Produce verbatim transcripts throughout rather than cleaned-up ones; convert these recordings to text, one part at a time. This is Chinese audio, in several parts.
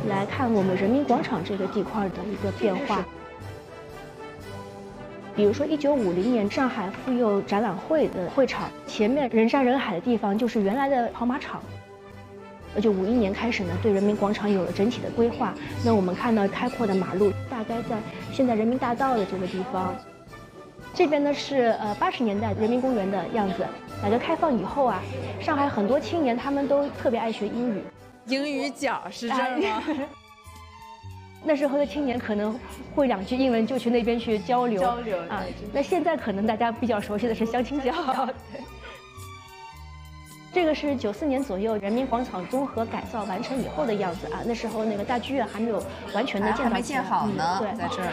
来看我们人民广场这个地块的一个变化。比如说，一九五零年上海妇幼展览会的会场前面人山人海的地方，就是原来的跑马场。而就五一年开始呢，对人民广场有了整体的规划。那我们看到开阔的马路，大概在现在人民大道的这个地方。这边呢是呃八十年代人民公园的样子。改革开放以后啊，上海很多青年他们都特别爱学英语。 英语角是这儿吗？ 那时候的青年可能会两句英文就去那边去交流交流啊。那现在可能大家比较熟悉的是相亲角。对，这个是九四年左右人民广场综合改造完成以后的样子啊。那时候那个大剧院还没有完全的建造， 还没建好呢。 对， 在这儿。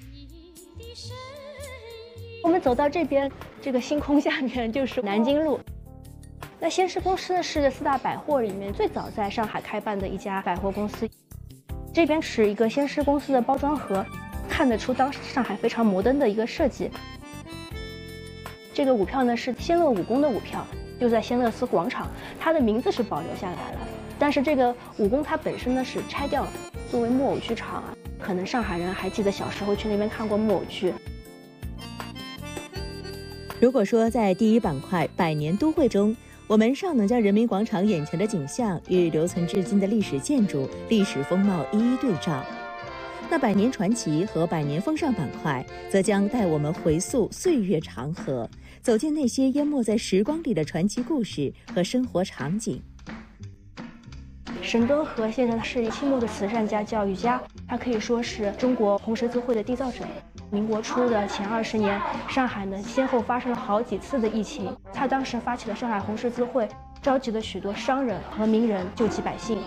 我们走到这边，这个星空下面就是南京路。那先施公司是四大百货里面最早在上海开办的一家百货公司。这边是一个先施公司的包装盒，看得出当时上海非常摩登的一个设计。这个舞票呢是仙乐武功的舞票，就在仙乐寺广场，它的名字是保留下来了，但是这个武功它本身呢是拆掉了，作为木偶剧场啊。可能上海人还记得小时候去那边看过木偶剧。 如果说在第一板块百年都会中，我们尚能将人民广场眼前的景象与留存至今的历史建筑、历史风貌一一对照，那百年传奇和百年风尚板块则将带我们回溯岁月长河，走进那些淹没在时光里的传奇故事和生活场景。 沈敦和先生是清末的慈善家、教育家，他可以说是中国红十字会的缔造者。民国初的前二十年，上海呢先后发生了好几次的疫情，他当时发起了上海红十字会，召集了许多商人和名人救济百姓。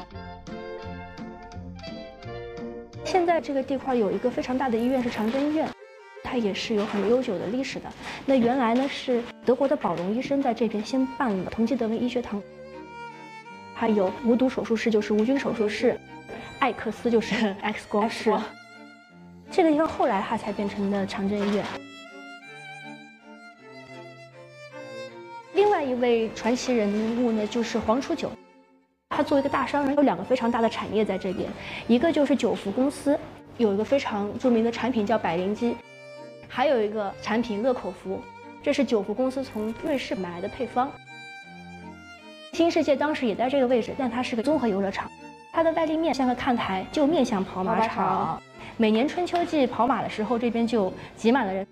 现在这个地块有一个非常大的医院是长征医院，它也是有很悠久的历史的。那原来呢是德国的宝龙医生在这边先办了同济德文医学堂，还有无毒手术室就是无菌手术室，艾克斯就是 X 光室。这个地方后来它才变成的长征医院。另外一位传奇人物呢，就是黄楚九。他作为一个大商人，有两个非常大的产业在这边，一个就是九福公司，有一个非常著名的产品叫百灵机，还有一个产品乐口福，这是九福公司从瑞士买来的配方。新世界当时也在这个位置，但它是个综合游乐场，它的外立面像个看台，就面向跑马场。每年春秋季跑马的时候，这边就挤满了人。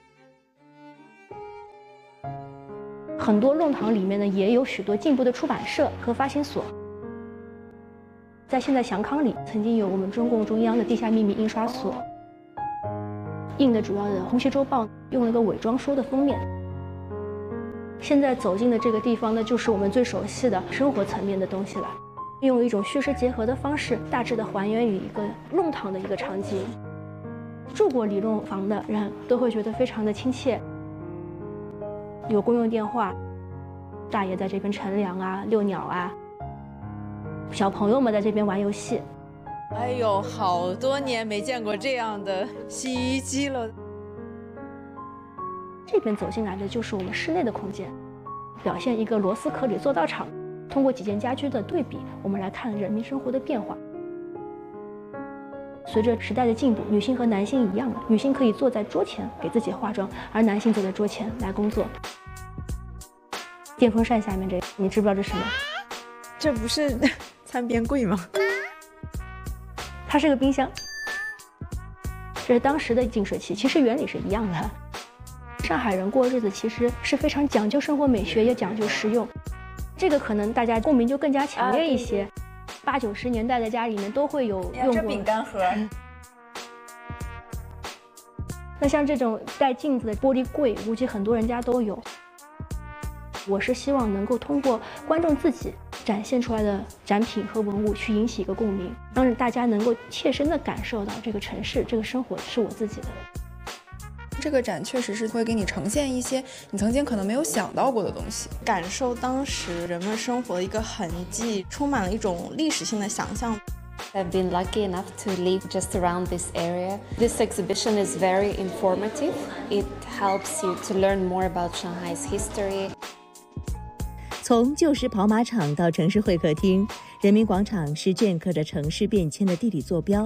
很多弄堂里面呢，也有许多进步的出版社和发行所。在现在祥康里，曾经有我们中共中央的地下秘密印刷所，印的主要的《红旗周报》用了个伪装书的封面。现在走进的这个地方呢，就是我们最熟悉的生活层面的东西了。用一种虚实结合的方式，大致的还原于一个弄堂的一个场景。住过里弄房的人都会觉得非常的亲切，有公用电话，大爷在这边乘凉啊、遛鸟啊，小朋友们在这边玩游戏。 哎呦，好多年没见过这样的洗衣机了。 这边走进来的就是我们室内的空间，表现一个螺丝壳里做道场。通过几件家居的对比，我们来看人民生活的变化。随着时代的进步，女性和男性一样了，女性可以坐在桌前给自己化妆，而男性坐在桌前来工作。电风扇下面这，你知不知道这是什么？ 这不是餐边柜吗？ 它是个冰箱，这是当时的净水器，其实原理是一样的。上海人过日子其实是非常讲究生活美学，也讲究实用。这个可能大家共鸣就更加强烈一些，八九十年代的家里面都会有用过。 这饼干盒。 那像这种带镜子的玻璃柜，估计很多人家都有。我是希望能够通过观众自己展现出来的展品和文物，去引起一个共鸣，让大家能够切身的感受到这个城市、这个生活是我自己的。 这个展确实是会给你呈现一些你曾经可能没有想到过的东西， 感受当时人们生活的一个痕迹，充满了一种历史性的想象。 I've been lucky enough to live just around this area. This exhibition is very informative. It helps you to learn more about Shanghai's history. 从旧时跑马场到城市会客厅，人民广场是镌刻着城市变迁的地理坐标。